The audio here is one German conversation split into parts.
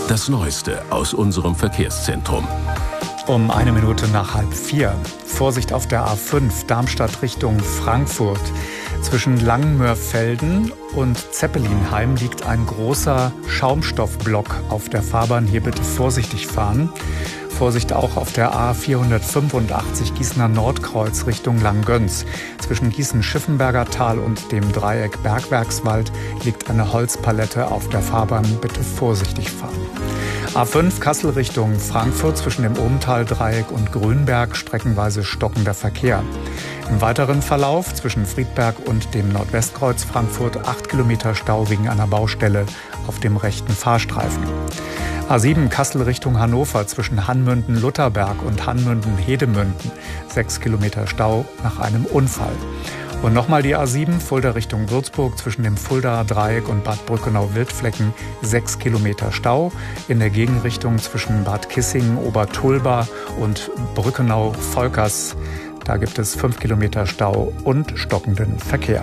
Das Neueste aus unserem Verkehrszentrum. Um 4:01. Vorsicht auf der A5, Darmstadt Richtung Frankfurt. Zwischen Langenmörfelden und Zeppelinheim liegt ein großer Schaumstoffblock auf der Fahrbahn. Hier bitte vorsichtig fahren. Vorsicht auch auf der A485 Gießener Nordkreuz Richtung Langgöns. Zwischen Gießen-Schiffenberger Tal und dem Dreieck Bergwerkswald liegt eine Holzpalette auf der Fahrbahn. Bitte vorsichtig fahren. A5 Kassel Richtung Frankfurt zwischen dem Ohmtal-Dreieck und Grünberg streckenweise stockender Verkehr. Im weiteren Verlauf zwischen Friedberg und dem Nordwestkreuz Frankfurt 8 Kilometer Stau wegen einer Baustelle auf dem rechten Fahrstreifen. A7 Kassel Richtung Hannover zwischen Hanmünden-Lutherberg und Hanmünden-Hedemünden 6 Kilometer Stau nach einem Unfall. Und nochmal die A7 Fulda Richtung Würzburg zwischen dem Fuldaer Dreieck und Bad Brückenau-Wildflecken 6 Kilometer Stau. In der Gegenrichtung zwischen Bad Kissingen, Obertulba und Brückenau-Volkers. Da gibt es 5 Kilometer Stau und stockenden Verkehr.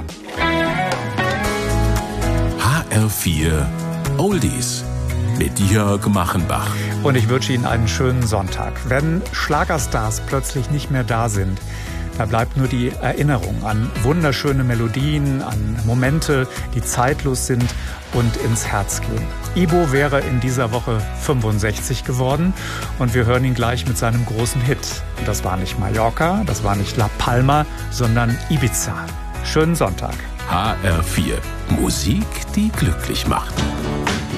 HR4 Oldies mit Jörg Machenbach. Und ich wünsche Ihnen einen schönen Sonntag. Wenn Schlagerstars plötzlich nicht mehr da sind, da bleibt nur die Erinnerung an wunderschöne Melodien, an Momente, die zeitlos sind und ins Herz gehen. Ibo wäre in dieser Woche 65 geworden und wir hören ihn gleich mit seinem großen Hit. Und das war nicht Mallorca, das war nicht La Palma, sondern Ibiza. Schönen Sonntag. HR4 Musik, die glücklich macht.